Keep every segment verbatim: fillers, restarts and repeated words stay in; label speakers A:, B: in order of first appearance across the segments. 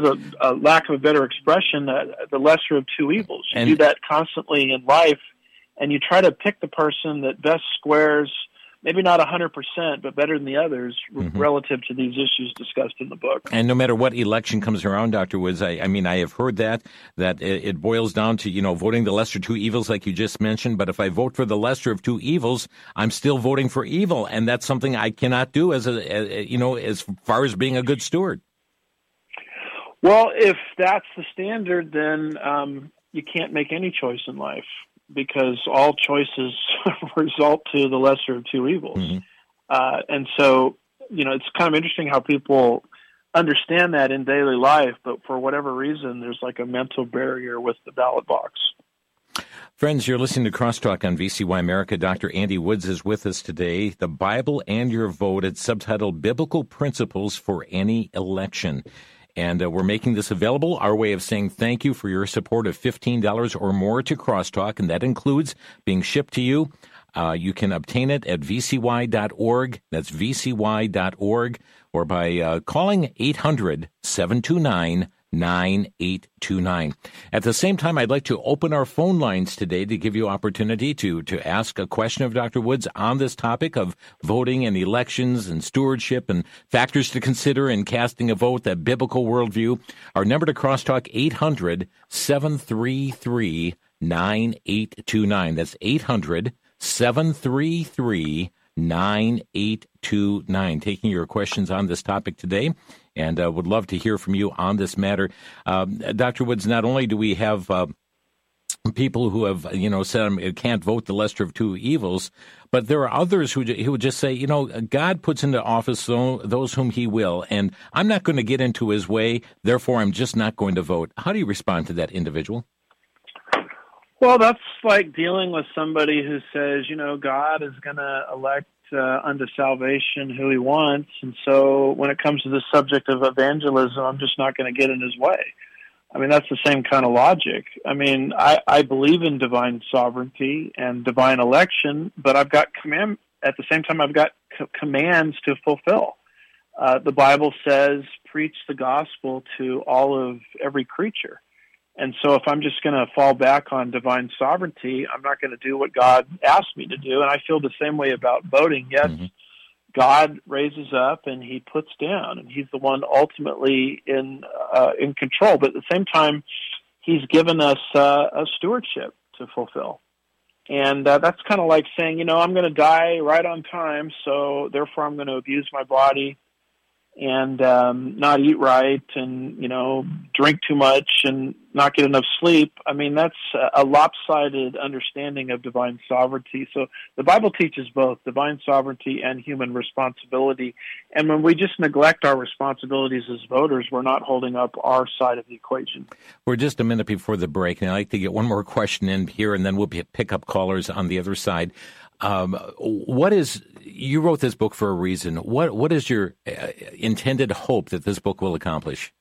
A: a, a lack of a better expression, uh, the lesser of two evils. You
B: And-
A: do that constantly in life, and you try to pick the person that best squares, maybe not one hundred percent, but better than the others r-
B: Mhm.
A: relative to these issues discussed in the book.
B: And no matter what election comes around, Doctor Woods, I, I mean, I have heard that, that it, it boils down to, you know, voting the lesser of two evils like you just mentioned. But if I vote for the lesser of two evils, I'm still voting for evil. And that's something I cannot do as a, a you know, as far as being a good steward.
A: Well, if that's the standard, then um, you can't make any choice in life, because all choices result to the lesser of two evils.
B: Mm-hmm.
A: Uh, and so, you know, it's kind of interesting how people understand that in daily life, but for whatever reason, there's like a mental barrier with the ballot box.
B: Friends, you're listening to Crosstalk on V C Y America. Doctor Andy Woods is with us today. The Bible and Your Vote. It's subtitled Biblical Principles for Any Election. And uh, we're making this available, our way of saying thank you for your support of fifteen dollars or more to Crosstalk, and that includes being shipped to you. Uh, you can obtain it at v c y dot org. That's v c y dot org, or by uh, calling eight hundred, seven two nine, nine eight two nine. At the same time, I'd like to open our phone lines today to give you opportunity to, to ask a question of Doctor Woods on this topic of voting and elections and stewardship and factors to consider in casting a vote, that biblical worldview. Our number to Crosstalk, eight hundred, seven three three, nine eight two nine. That's eight hundred, seven three three, nine eight two nine. Taking your questions on this topic today, and uh, would love to hear from you on this matter. Um, Doctor Woods, not only do we have uh, people who have, you know, said um, can't vote the lesser of two evils, but there are others who, who would just say, you know, God puts into office those whom he will, and I'm not going to get into his way, therefore I'm just not going to vote. How do you respond to that individual?
A: Well, that's like dealing with somebody who says, you know, God is going to elect uh, unto salvation who he wants, and so when it comes to the subject of evangelism, I'm just not going to get in his way. I mean, that's the same kind of logic. I mean, I, I believe in divine sovereignty and divine election, but I've got command, at the same time, I've got c- commands to fulfill. Uh, the Bible says, preach the gospel to all of every creature. And so if I'm just going to fall back on divine sovereignty, I'm not going to do what God asked me to do. And I feel the same way about voting. Yes, mm-hmm. God raises up and he puts down, and he's the one ultimately in uh, in control. But at the same time, he's given us uh, a stewardship to fulfill. And uh, that's kind of like saying, you know, I'm going to die right on time, so therefore I'm going to abuse my body and um, not eat right and, you know, drink too much and not get enough sleep. I mean, that's a lopsided understanding of divine sovereignty. So the Bible teaches both divine sovereignty and human responsibility. And when we just neglect our responsibilities as voters, we're not holding up our side of the equation.
B: We're just a minute before the break, and I'd like to get one more question in here, and then we'll pick up callers on the other side. Um, what is, you wrote this book for a reason. What What is your uh, intended hope that this book will accomplish?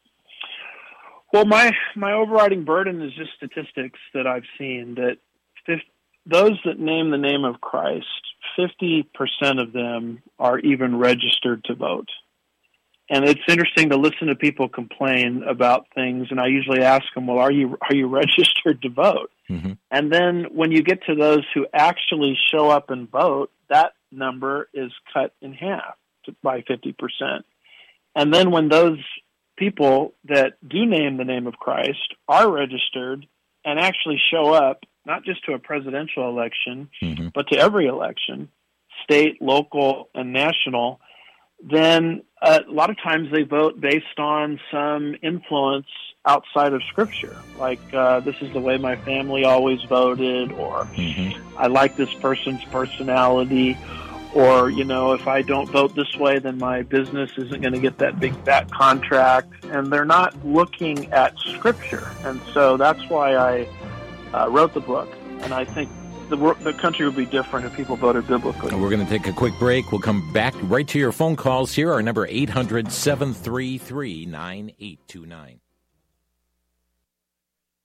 A: Well, my, my overriding burden is just statistics that I've seen, that fifty, those that name the name of Christ, fifty percent of them are even registered to vote. And it's interesting to listen to people complain about things, and I usually ask them, well, are you are you registered to vote? Mm-hmm. And then when you get to those who actually show up and vote, that number is cut in half to, by fifty percent. And then when those people that do name the name of Christ are registered and actually show up, not just to a presidential election, mm-hmm. but to every election, state, local, and national, then uh, a lot of times they vote based on some influence outside of Scripture, like uh, this is the way my family always voted, or mm-hmm. I like this person's personality, or, you know, if I don't vote this way, then my business isn't going to get that big fat contract, and they're not looking at Scripture. And so that's why I uh, wrote the book, and I think The, the country would be different if people voted biblically.
B: We're going to take a quick break. We'll come back right to your phone calls here. Our number, eight hundred, seven three three, nine eight two nine.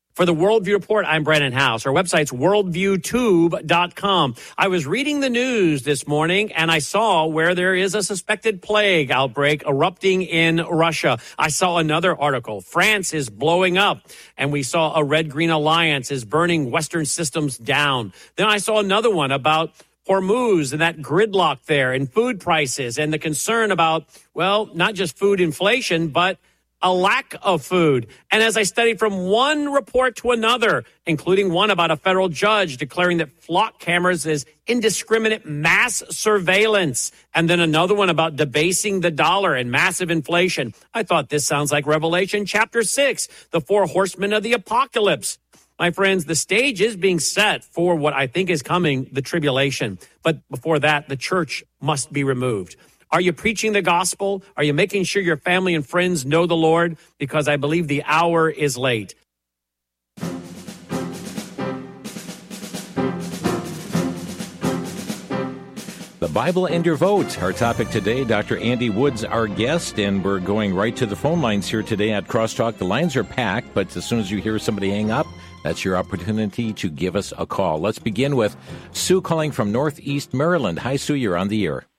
C: For the Worldview Report, I'm Brandon House. Our website's worldview tube dot com. I was reading the news this morning, and I saw where there is a suspected plague outbreak erupting in Russia. I saw another article. France is blowing up, and we saw a Red-Green Alliance is burning Western systems down. Then I saw another one about Hormuz and that gridlock there and food prices and the concern about, well, not just food inflation, but a lack of food. And as I studied from one report to another, including one about a federal judge declaring that flock cameras is indiscriminate mass surveillance, and then another one about debasing the dollar and massive inflation, I thought this sounds like Revelation chapter six, the four horsemen of the apocalypse. My friends, the stage is being set for what I think is coming, the tribulation. But before that, the church must be removed. Are you preaching the gospel? Are you making sure your family and friends know the Lord? Because I believe the hour is late.
B: The Bible and your vote. Our topic today, Doctor Andy Woods, our guest, and we're going right to the phone lines here today at Crosstalk. The lines are packed, but as soon as you hear somebody hang up, that's your opportunity to give us a call. Let's begin with Sue calling from Northeast Maryland. Hi, Sue, you're on the air.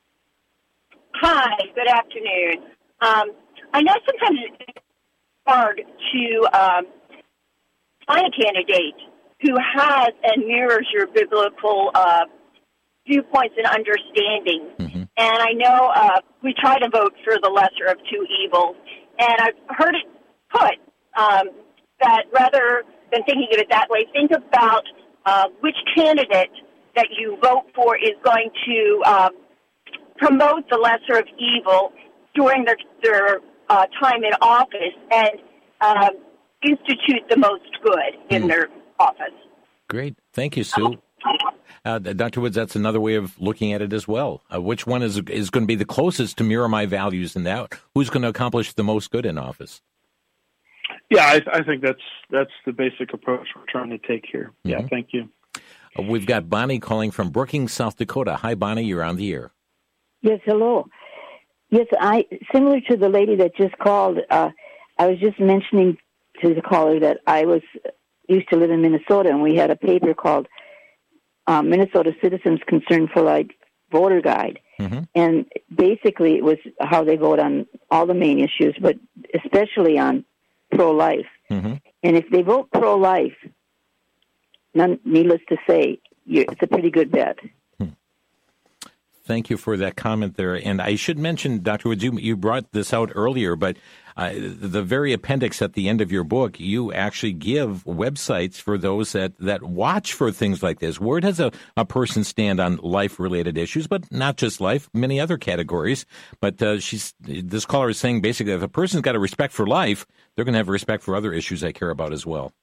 D: Hi, good afternoon. Um, I know sometimes it's hard to um, find a candidate who has and mirrors your biblical uh, viewpoints and understanding. Mm-hmm. And I know uh, we try to vote for the lesser of two evils. And I've heard it put um, that rather than thinking of it that way, think about uh, which candidate that you vote for is going to um, promote the lesser of evil during their, their uh, time in office and uh, institute the most good in mm. their office.
B: Great. Thank you, Sue. Uh, Doctor Woods, that's another way of looking at it as well. Uh, which one is is going to be the closest to mirror my values in that? Who's going to accomplish the most good in office?
A: Yeah, I, I think that's that's the basic approach we're trying to take here. Mm-hmm. Yeah, thank you.
B: Uh, we've got Bonnie calling from Brookings, South Dakota. Hi, Bonnie, you're on the air.
E: Yes, hello. Yes, I similar to the lady that just called. Uh, I was just mentioning to the caller that I was used to live in Minnesota, and we had a paper called um, Minnesota Citizens Concerned for Life Voter Guide, mm-hmm. and basically it was how they vote on all the main issues, but especially on pro-life. Mm-hmm. And if they vote pro-life, none, needless to say, you're, it's a pretty good bet.
B: Thank you for that comment there. And I should mention, Doctor Woods, you, you brought this out earlier, but uh, the very appendix at the end of your book, you actually give websites for those that, that watch for things like this. Where does a, a person stand on life-related issues, but not just life, many other categories. But uh, she's this caller is saying basically if a person's got a respect for life, they're going to have a respect for other issues they care about as well.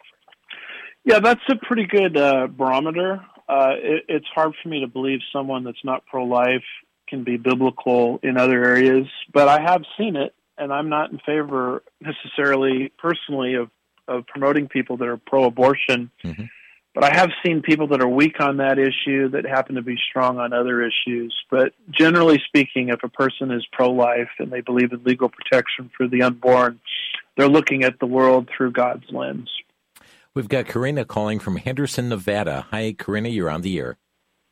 A: Yeah, that's a pretty good uh, barometer. Uh, it, it's hard for me to believe someone that's not pro-life can be biblical in other areas, but I have seen it, and I'm not in favor necessarily personally of, of promoting people that are pro-abortion, mm-hmm. but I have seen people that are weak on that issue that happen to be strong on other issues. But generally speaking, if a person is pro-life and they believe in legal protection for the unborn, they're looking at the world through God's lens.
B: We've got Karina calling from Henderson, Nevada. Hi, Karina, you're on the air.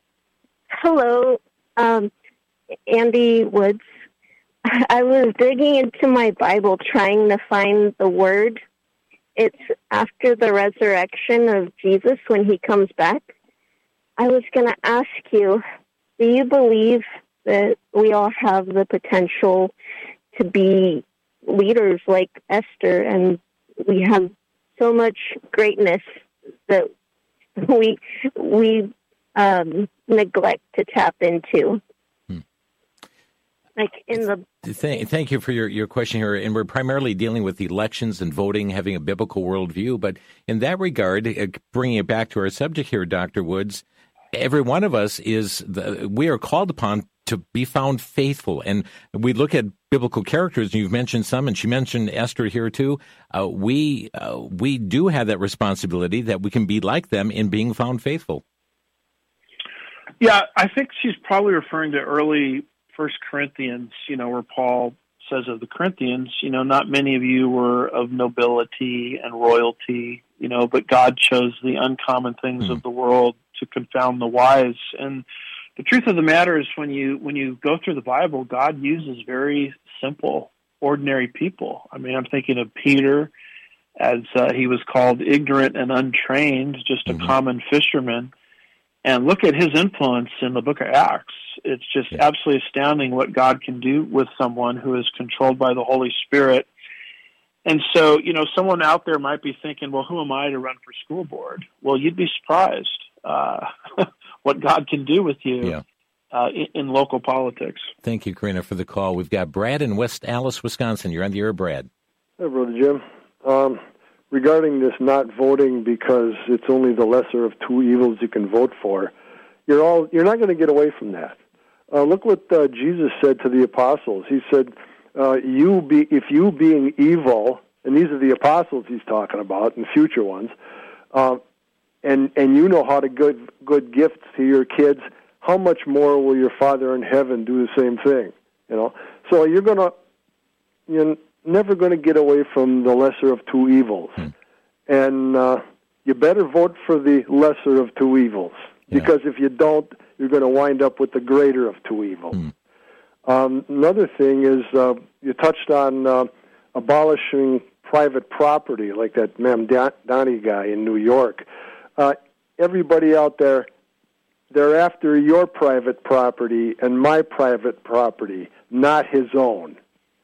F: Hello, um, Andy Woods. I was digging into my Bible trying to find the word. It's after the resurrection of Jesus when he comes back. I was going to ask you, do you believe that we all have the potential to be leaders like Esther, and we have so much greatness that we we um, neglect to tap into? Hmm. Like in the
B: Thank, thank you for your, your question here. And we're primarily dealing with elections and voting, having a biblical worldview. But in that regard, uh, bringing it back to our subject here, Doctor Woods, every one of us is, the, we are called upon to be found faithful. And we look at biblical characters, and you've mentioned some, and she mentioned Esther here too. Uh, we uh, we do have that responsibility that we can be like them in being found faithful.
A: Yeah, I think she's probably referring to early First Corinthians, you know, where Paul says of the Corinthians, you know, not many of you were of nobility and royalty, you know, but God chose the uncommon things mm. of the world to confound the wise. And the truth of the matter is when you when you go through the Bible, God uses very simple, ordinary people. I mean, I'm thinking of Peter, as uh, he was called ignorant and untrained, just a mm-hmm. common fisherman. And look at his influence in the book of Acts. It's just yeah. absolutely astounding what God can do with someone who is controlled by the Holy Spirit. And so, you know, someone out there might be thinking, well, who am I to run for school board? Well, you'd be surprised uh, what God can do with you yeah. uh, in, in local politics.
B: Thank you, Karina, for the call. We've got Brad in West Allis, Wisconsin. You're on the air, Brad.
G: Hey, Brother Jim. Um, regarding this not voting because it's only the lesser of two evils you can vote for, you're all you're not going to get away from that. Uh, look what uh, Jesus said to the apostles. He said, uh, "You be if you being evil," and these are the apostles he's talking about, and future ones, uh, and and you know how to give good gifts to your kids. How much more will your Father in heaven do the same thing? You know, so you're gonna you're never going to get away from the lesser of two evils, hmm. and uh, you better vote for the lesser of two evils, yeah. because if you don't, you're going to wind up with the greater of two evils. Hmm. Um, another thing is uh, you touched on uh, abolishing private property, like that Ma'am Donnie guy in New York. Uh, everybody out there, they're after your private property and my private property, not his own.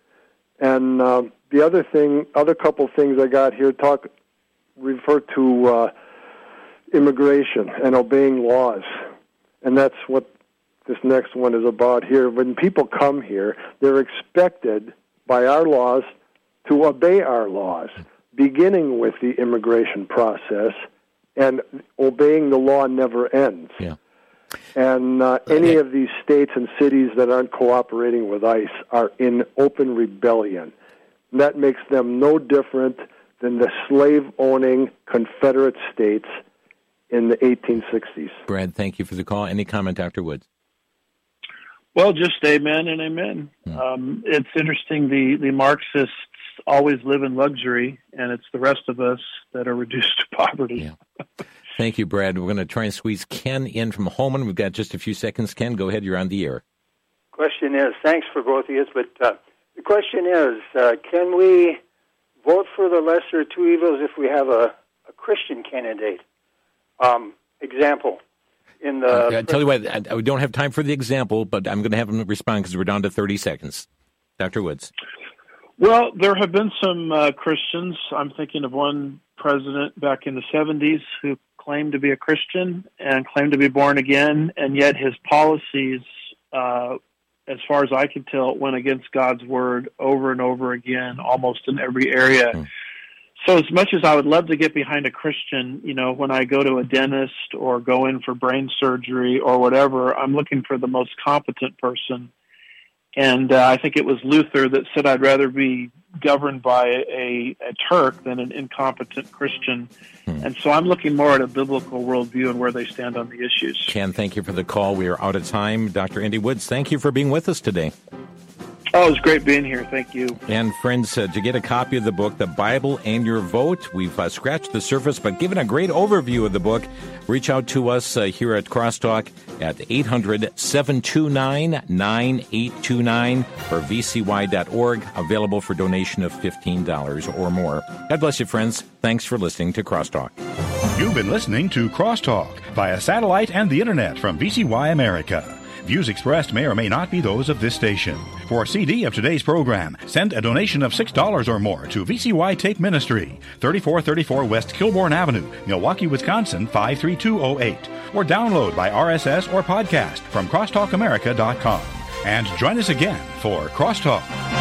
G: And uh, the other thing, other couple things I got here talk refer to uh, immigration and obeying laws, and that's what this next one is about here. When people come here, they're expected by our laws to obey our laws, beginning with the immigration process, and obeying the law never ends.
B: Yeah.
G: And uh, any of these states and cities that aren't cooperating with ICE are in open rebellion. And that makes them no different than the slave-owning Confederate states in the eighteen sixties.
B: Brad, thank you for the call. Any comment, Doctor Woods?
A: Well, just amen and amen. Hmm. Um, it's interesting, the, the Marxists always live in luxury, and it's the rest of us that are reduced to poverty.
B: Yeah. Thank you, Brad. We're going to try and squeeze Ken in from Holman. We've got just a few seconds. Ken, go ahead. You're on the air.
H: Question is, thanks for both of you, but uh, the question is, uh, can we vote for the lesser of two evils if we have a, a Christian candidate? Um, example, in the...
B: Uh, I tell you what, I, I don't have time for the example, but I'm going to have him respond because we're down to thirty seconds. Doctor Woods.
A: Well, there have been some uh, Christians. I'm thinking of one president back in the seventies who claimed to be a Christian and claimed to be born again, and yet his policies, uh, as far as I can tell, went against God's word over and over again, almost in every area. Mm. So as much as I would love to get behind a Christian, you know, when I go to a dentist or go in for brain surgery or whatever, I'm looking for the most competent person. And uh, I think it was Luther that said, I'd rather be governed by a, a Turk than an incompetent Christian. Hmm. And so I'm looking more at a biblical worldview and where they stand on the issues.
B: Ken, thank you for the call. We are out of time. Doctor Andy Woods, thank you for being with us today.
A: Oh, it was great being here. Thank you.
B: And friends, uh, to get a copy of the book, The Bible and Your Vote, we've uh, scratched the surface, but given a great overview of the book, reach out to us uh, here at Crosstalk at eight hundred, seven two nine, nine eight two nine or v c y dot org, available for donation of fifteen dollars or more. God bless you, friends. Thanks for listening to Crosstalk.
I: You've been listening to Crosstalk via satellite and the internet from V C Y America. Views expressed may or may not be those of this station. For a C D of today's program, send a donation of six dollars or more to V C Y Tape Ministry, thirty-four thirty-four West Kilbourne Avenue, Milwaukee, Wisconsin, five three two oh eight. Or download by R S S or podcast from crosstalk america dot com. And join us again for Crosstalk.